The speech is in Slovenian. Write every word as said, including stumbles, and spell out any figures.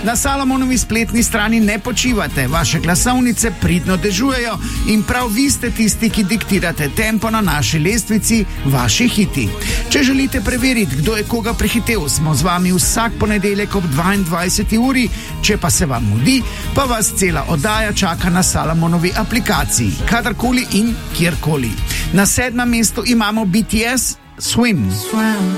Na Salomonovi spletni strani ne počivate, vaše glasovnice pridno dežujejo in prav vi ste tisti, ki diktirate tempo na naši lestvici, vaši hiti. Če želite preveriti, kdo je koga prehitev, smo z vami vsak ponedeljek ob dvaindvajseti uri, če pa se vam mudi, pa vas cela oddaja čaka na Salomonovi aplikaciji, kadarkoli in kjerkoli. Na sedmem mestu imamo B T S Swim.